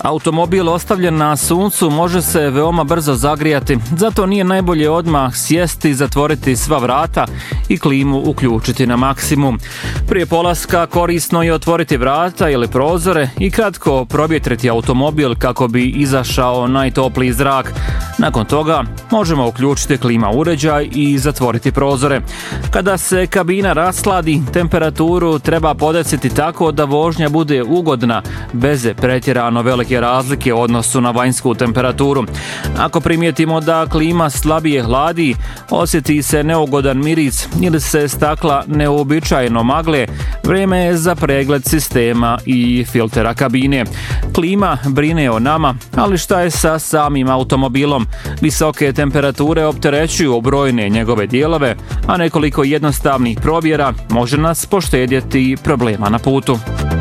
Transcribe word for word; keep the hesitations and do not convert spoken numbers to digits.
Automobil ostavljen na suncu može se veoma brzo zagrijati, zato nije najbolje odmah sjesti, zatvoriti sva vrata i klimu uključiti na maksimum. Prije polaska korisno je otvoriti vrata ili prozore i kratko provjetriti automobil kako bi izašao najtopliji zrak. Nakon toga možemo uključiti klima uređaj i zatvoriti prozore. Kada se kabina rasladi, temperaturu treba podesiti tako da vožnja bude ugodna, bez pretjerano velike razlike u odnosu na vanjsku temperaturu. Ako primijetimo da klima slabije hladi, osjeti se neugodan miris ili se stakla neuobičajeno magle, vrijeme je za pregled sistema i filtera kabine. Klima brine o nama, ali šta je sa samim automobilom? Visoke temperature opterećuju brojne njegove dijelove, a nekoliko jednostavnih provjera može nas poštedjeti problema na putu.